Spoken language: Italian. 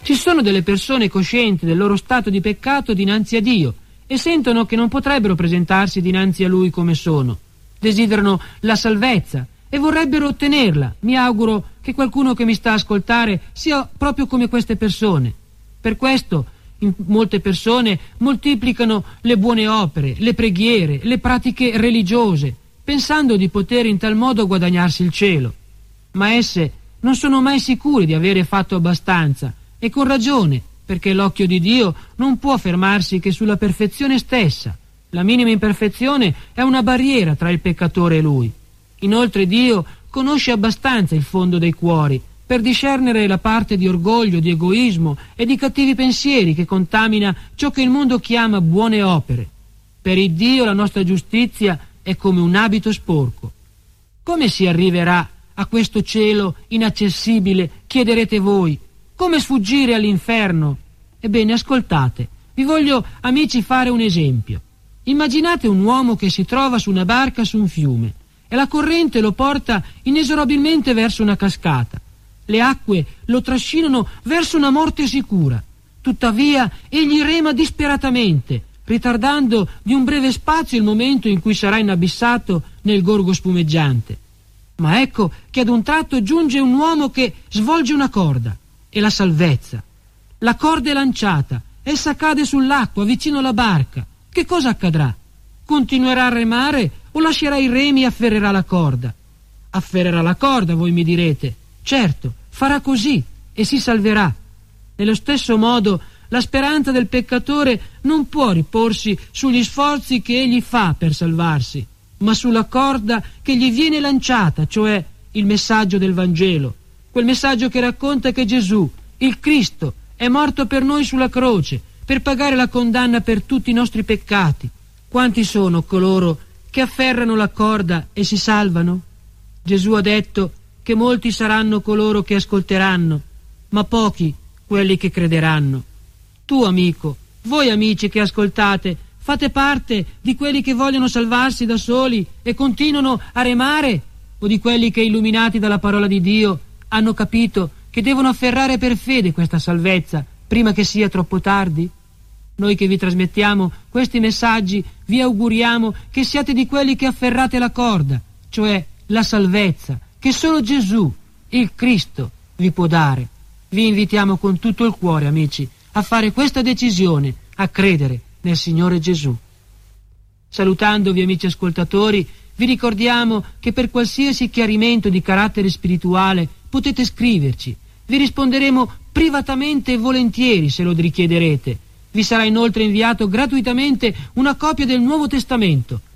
Ci sono delle persone coscienti del loro stato di peccato dinanzi a Dio e sentono che non potrebbero presentarsi dinanzi a Lui come sono. Desiderano la salvezza e vorrebbero ottenerla. Mi auguro che qualcuno che mi sta a ascoltare sia proprio come queste persone. Per questo molte persone moltiplicano le buone opere, le preghiere, le pratiche religiose, pensando di poter in tal modo guadagnarsi il cielo. Ma esse non sono mai sicure di avere fatto abbastanza, e con ragione, perché l'occhio di Dio non può fermarsi che sulla perfezione stessa. La minima imperfezione è una barriera tra il peccatore e Lui. Inoltre Dio conosce abbastanza il fondo dei cuori per discernere la parte di orgoglio, di egoismo e di cattivi pensieri che contamina ciò che il mondo chiama buone opere. Per il Dio la nostra giustizia è come un abito sporco. Come si arriverà a questo cielo inaccessibile, chiederete voi? Come sfuggire all'inferno? Ebbene, ascoltate, vi voglio, amici, fare un esempio. Immaginate un uomo che si trova su una barca su un fiume e la corrente lo porta inesorabilmente verso una cascata. Le acque lo trascinano verso una morte sicura. Tuttavia, egli rema disperatamente, ritardando di un breve spazio il momento in cui sarà inabissato nel gorgo spumeggiante. Ma ecco che ad un tratto giunge un uomo che svolge una corda, e la salvezza. La corda è lanciata, essa cade sull'acqua vicino alla barca. Che cosa accadrà? Continuerà a remare o lascerà i remi e afferrerà la corda? Afferrerà la corda, voi mi direte. Certo, farà così e si salverà. Nello stesso modo, la speranza del peccatore non può riporsi sugli sforzi che egli fa per salvarsi, ma sulla corda che gli viene lanciata, cioè il messaggio del Vangelo. Quel messaggio che racconta che Gesù, il Cristo, è morto per noi sulla croce, per pagare la condanna per tutti i nostri peccati. Quanti sono coloro che afferrano la corda e si salvano? Gesù ha detto che molti saranno coloro che ascolteranno, ma pochi quelli che crederanno. Tu, amico, voi amici che ascoltate, fate parte di quelli che vogliono salvarsi da soli e continuano a remare, o di quelli che, illuminati dalla parola di Dio, hanno capito che devono afferrare per fede questa salvezza prima che sia troppo tardi? Noi che vi trasmettiamo questi messaggi vi auguriamo che siate di quelli che afferrate la corda, cioè la salvezza che solo Gesù, il Cristo, vi può dare. Vi invitiamo con tutto il cuore, amici, a fare questa decisione, a credere nel Signore Gesù. Salutandovi, amici ascoltatori, vi ricordiamo che per qualsiasi chiarimento di carattere spirituale potete scriverci. Vi risponderemo privatamente e volentieri se lo richiederete. Vi sarà inoltre inviato gratuitamente una copia del Nuovo Testamento